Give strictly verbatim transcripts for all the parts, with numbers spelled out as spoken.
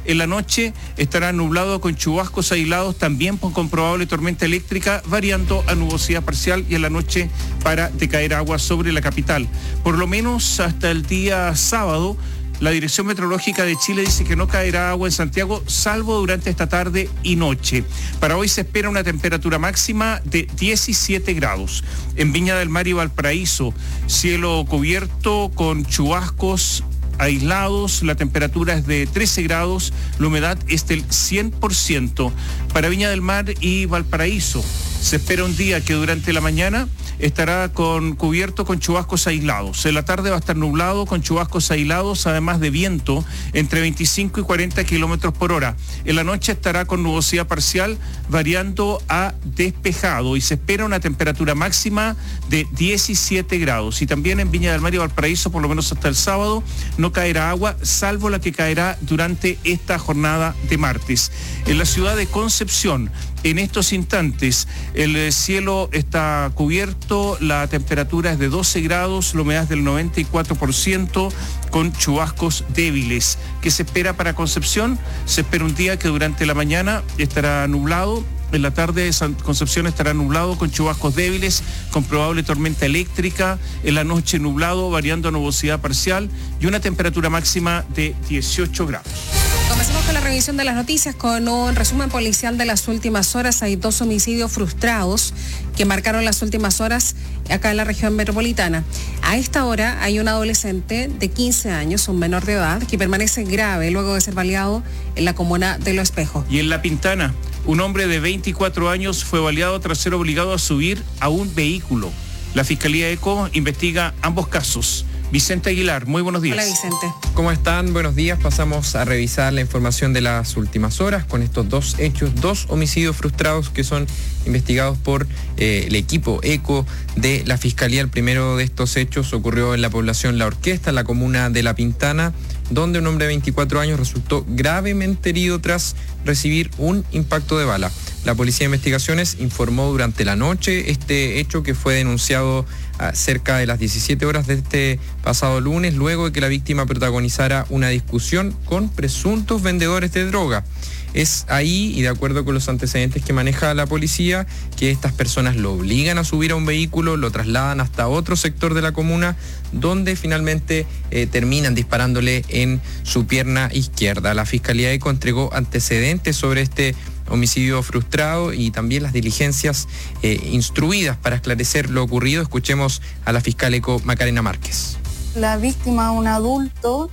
En la noche estará nublado con chubascos aislados, también con probable tormenta eléctrica, variando a nubosidad parcial, y en la noche para de caer agua sobre la capital. Por lo menos hasta el día sábado, la Dirección Meteorológica de Chile dice que no caerá agua en Santiago, salvo durante esta tarde y noche. Para hoy se espera una temperatura máxima de diecisiete grados. En Viña del Mar y Valparaíso, cielo cubierto con chubascos aislados, la temperatura es de trece grados, la humedad es del cien por ciento. Para Viña del Mar y Valparaíso, se espera un día que durante la mañana estará con, cubierto con chubascos aislados. En la tarde va a estar nublado con chubascos aislados, además de viento entre veinticinco y cuarenta kilómetros por hora. En la noche estará con nubosidad parcial, variando a despejado, y se espera una temperatura máxima de diecisiete grados. Y también en Viña del Mar y Valparaíso, por lo menos hasta el sábado, no caerá agua, salvo la que caerá durante esta jornada de martes. En la ciudad de Concepción, en estos instantes, el cielo está cubierto, la temperatura es de doce grados, la humedad es del noventa y cuatro por ciento, con chubascos débiles. ¿Qué se espera para Concepción? Se espera un día que durante la mañana estará nublado. En la tarde Concepción estará nublado con chubascos débiles, con probable tormenta eléctrica. En la noche nublado, variando a nubosidad parcial, y una temperatura máxima de dieciocho grados. Comenzamos con la revisión de las noticias con un resumen policial de las últimas horas. Hay dos homicidios frustrados que marcaron las últimas horas acá en la región metropolitana. A esta hora hay un adolescente de quince años, un menor de edad, que permanece grave luego de ser baleado en la comuna de Los Espejos. Y en La Pintana, un hombre de veinticuatro años fue baleado tras ser obligado a subir a un vehículo. La Fiscalía ECO investiga ambos casos. Vicente Aguilar, muy buenos días. Hola, Vicente. ¿Cómo están? Buenos días. Pasamos a revisar la información de las últimas horas con estos dos hechos, dos homicidios frustrados que son investigados por eh, el equipo ECO de la Fiscalía. El primero de estos hechos ocurrió en la población La Orquesta, en la comuna de La Pintana, donde un hombre de veinticuatro años resultó gravemente herido tras recibir un impacto de bala. La Policía de Investigaciones informó durante la noche este hecho, que fue denunciado a cerca de las diecisiete horas de este pasado lunes, luego de que la víctima protagonizara una discusión con presuntos vendedores de droga. Es ahí, y de acuerdo con los antecedentes que maneja la policía, que estas personas lo obligan a subir a un vehículo, lo trasladan hasta otro sector de la comuna, donde finalmente eh, terminan disparándole en su pierna izquierda. La Fiscalía ECO entregó antecedentes sobre este homicidio frustrado y también las diligencias eh, instruidas para esclarecer lo ocurrido. Escuchemos a la fiscal ECO Macarena Márquez. La víctima, un adulto,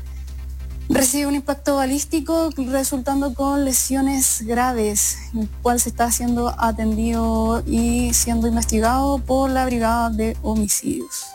recibe un impacto balístico resultando con lesiones graves, el cual se está siendo atendido y siendo investigado por la Brigada de Homicidios.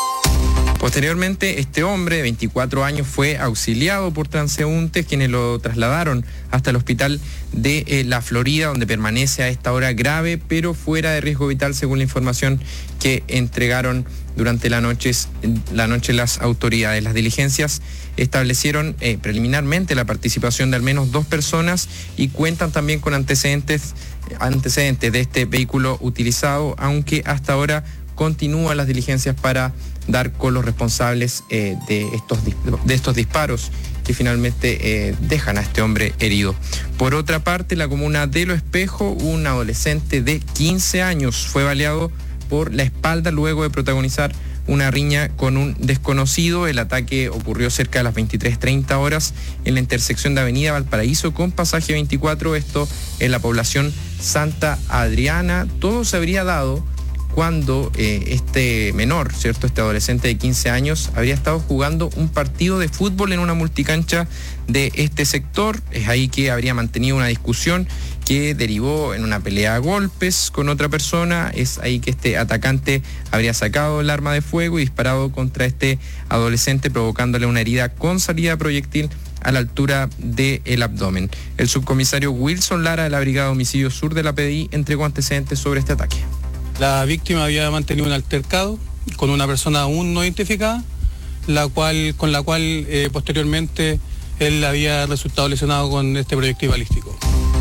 Posteriormente, este hombre de veinticuatro años fue auxiliado por transeúntes, quienes lo trasladaron hasta el hospital de eh, La Florida, donde permanece a esta hora grave, pero fuera de riesgo vital, según la información que entregaron durante la noche, la noche las autoridades. Las diligencias establecieron eh, preliminarmente la participación de al menos dos personas y cuentan también con antecedentes, antecedentes de este vehículo utilizado, aunque hasta ahora continúan las diligencias para dar con los responsables eh, de, estos, de estos disparos que finalmente eh, dejan a este hombre herido. Por otra parte, en la comuna de Los Espejos, un adolescente de quince años fue baleado por la espalda luego de protagonizar una riña con un desconocido. El ataque ocurrió cerca de las veintitrés treinta horas en la intersección de Avenida Valparaíso con Pasaje veinticuatro, esto en la población Santa Adriana. Todo se habría dado cuando eh, este menor, ¿cierto? Este adolescente de quince años habría estado jugando un partido de fútbol en una multicancha de este sector. Es ahí que habría mantenido una discusión que derivó en una pelea a golpes con otra persona. Es ahí que este atacante habría sacado el arma de fuego y disparado contra este adolescente, provocándole una herida con salida proyectil a la altura del abdomen. El subcomisario Wilson Lara de la Brigada de Homicidios Sur de la P D I entregó antecedentes sobre este ataque. La víctima había mantenido un altercado con una persona aún no identificada, la cual, con la cual eh, posteriormente él había resultado lesionado con este proyectil balístico.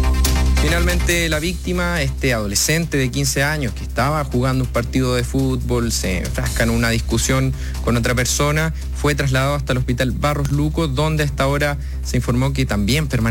Finalmente, la víctima, este adolescente de quince años que estaba jugando un partido de fútbol, se enfrasca en una discusión con otra persona, fue trasladado hasta el hospital Barros Luco, donde hasta ahora se informó que también permanece